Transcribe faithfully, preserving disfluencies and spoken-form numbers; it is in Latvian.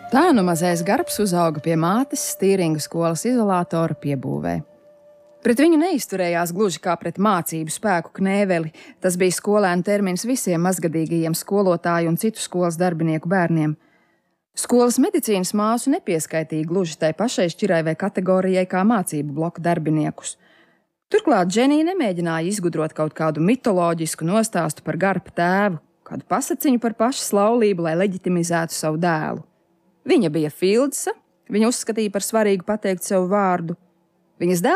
Tā nu mazais Garbs uzauga pie mātes Stīringa skolas izolātora piebūvē. Pret viņu neizturējās gluži kā pret mācību spēku knēveli. Tas bija skolēnu termins visiem mazgadīgajiem skolotāju un citu skolas darbinieku bērniem. Skolas medicīnas māsu nepieskaitīja gluži tai pašai šķirai vai kategorijai kā mācību bloka darbiniekus. Turklāt Dženija nemēģināja izgudrot kaut kādu mitoloģisku nostāstu par Garba tēvu, kādu pasaciņu par pašas laulību, lai leģitimizētu savu dēlu. Viņa bija Fildsa, viņa uzskatīja par svarīgu pateikt savu vārdu. Viņas dēls